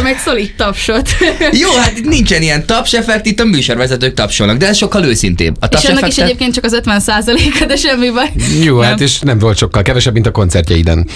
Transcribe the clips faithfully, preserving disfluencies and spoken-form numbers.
Kaptam egy szolid tapsot. Jó, hát itt nincsen ilyen tapseffekt, itt a műsorvezetők tapsolnak, de ez sokkal őszintébb. A és ennek is egyébként csak az ötven százaléka, de semmi baj. Jó, nem. Hát és nem volt sokkal kevesebb, mint a koncertjeiden.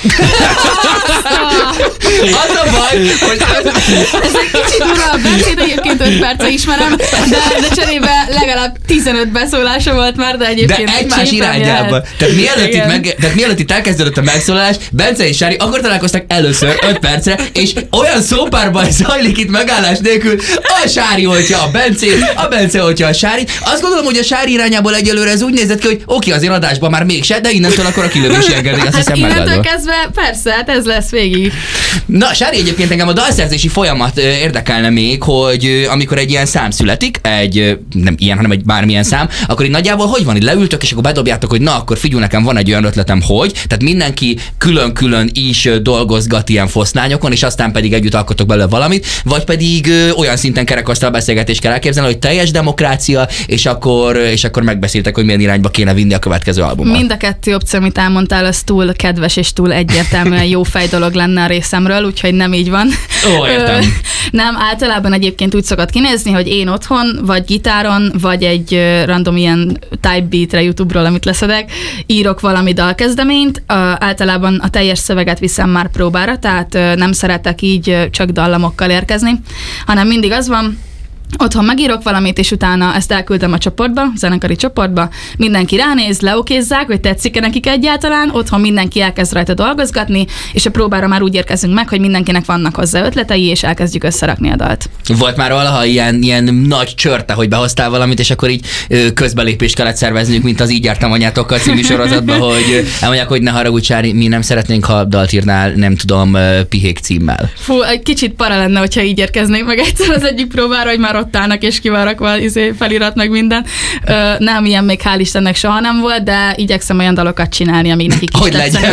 Az a baj, hogy... Ez egy kicsit durva a beszéd, egyébként öt perce ismerem, de, de cserébe legalább tizenöt beszólása volt már, de egyébként... De egymás irányába. Tehát mielőtt, itt meg, tehát mielőtt itt elkezdődött a megszólalás, Bence és Sári akkor találkoztak először öt percre, és olyan szópárbaj zajlik itt megállás nélkül, a Sári oltja a Bencét, a Bence oltja a Sárit. Azt gondolom, hogy a Sári irányából egyelőre ez úgy nézett ki, hogy oké, azért adásban már mégse, de innentől akkor a kilövési engedély, azt hát hiszem innentől megállva. kezdve persze, hát ez lesz végig. Na, Sári, egyébként engem a dalszerzési folyamat ö, érdekelne még, hogy ö, amikor egy ilyen szám születik, egy, ö, nem ilyen, hanem egy bármilyen szám, akkor így nagyjából hogy van, így leültök, és akkor bedobjátok, hogy na, akkor figyelj, nekem van egy olyan ötletem, hogy, tehát mindenki külön-külön is ö, dolgozgat ilyen foszlányokon, és aztán pedig együtt alkotok belőle valamit, vagy pedig ö, olyan szinten kerekasztal beszélgetést kell elképzelni, hogy teljes demokrácia, és akkor, és akkor megbeszéltek, hogy milyen irányba kéne vinni a következő albumot. Mind a kettő opció, amit elmondtál, az túl kedves és túl egyértelműen jó fej dolog lenne a részemről, úgyhogy nem így van. Ó, értem. Nem, általában egyébként úgy szokott kinézni, hogy én otthon, vagy gitáron, vagy egy random ilyen type beatre YouTube-ról, amit leszedek, írok valami dalkezdeményt, általában a teljes szöveget viszem már próbára, tehát nem szeretek így csak dallamokkal érkezni, hanem mindig az van, otthon megírok valamit, és utána ezt elküldöm a csoportba, zenekari csoportba, mindenki ránéz, leokézzák, hogy tetszik-e nekik egyáltalán, otthon mindenki elkezd rajta dolgozgatni, és a próbára már úgy érkezünk meg, hogy mindenkinek vannak hozzá ötletei, és elkezdjük összerakni a dalt. Volt már valaha ilyen, ilyen nagy csörte, hogy behoztál valamit, és akkor így ö, közbelépést kellett szervezniük, mint az Így jártam anyátokkal című sorozatban, hogy elmondják, hogy ne haragudj, Sári, mi nem szeretnénk, ha dalt írnál, nem tudom, Pihék címmel. Fú, egy kicsit para lenne, hogyha így érkeznék meg egyszer az egyik próbára, hogy már ott állnak és ki van rakva izé, felirat meg minden. Ö, nem, ilyen még hál' Istennek soha nem volt, de igyekszem olyan dalokat csinálni, amíg nekik is hogy legyen.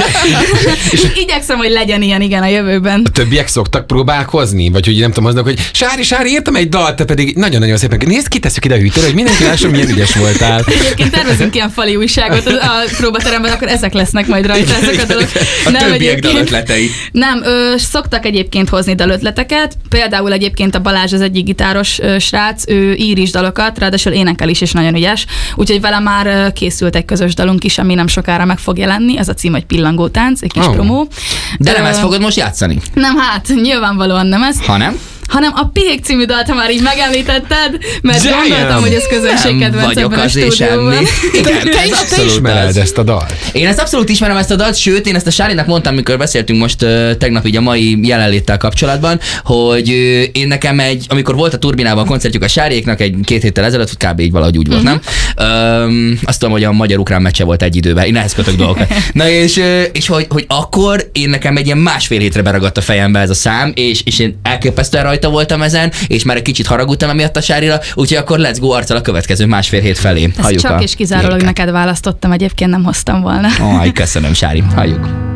Igyekszem, hogy legyen ilyen, igen, a jövőben. A többiek szoktak próbálkozni? Vagy hogy nem tudom, aznak, hogy Sári, Sári, írtam egy dalt, te pedig nagyon-nagyon szépen. Nézd, kitesszük ide a hűtőre, hogy mindenki lássa, milyen ügyes voltál. Egyébként tervezünk ilyen fali újságot a próbateremben, akkor ezek lesznek majd rajta, ezek a dalok. A nem, többiek dalötletei. Nem, ö, szoktak egyébként hozni dalötleteket. Például egyébként a Balázs az egyik gitáros ö, srác, ő ír is dalokat, ráadásul énekel is, és nagyon ügyes. Úgyhogy vele már ö, készült egy közös dalunk is, ami nem sokára meg fog jelenni. Ez a cím, hogy Pillangótánc, egy kis oh. promó. De nem ö, ezt fogod most játszani? Nem, hát nyilvánvalóan nem ezt. Ha nem? hanem a Pihék című dalt, ha már így megemlítetted, mert Damn. gondoltam, hogy ez közönség kedvenc ebben a stúdióban. Igen, te is te ismered ezt a dalt. Én ezt abszolút ismerem ezt a dalt, sőt, én ezt a Sárinak mondtam, amikor beszéltünk most uh, tegnap így a mai jelenléttel kapcsolatban, hogy uh, én nekem egy, amikor volt a Turbinában a koncertjük a Sáriéknak egy két héttel ezelőtt, kb. Így valahogy úgy volt, uh-huh. nem? Um, azt tudom, hogy a magyar-ukrán meccse volt egy időben, én ehhez kötök dolgokat. Na és, uh, és hogy, hogy akkor én nekem egy ilyen másfél hétre beragadt a fejembe ez a szám, és, és én elképesztően rajta voltam ezen, és már egy kicsit haragudtam emiatt a Sárira, úgyhogy akkor let's go arccal a következő másfél hét felé. Ezt csak és kizárólag neked választottam, egyébként nem hoztam volna. Aj, köszönöm, Sári. Halljuk.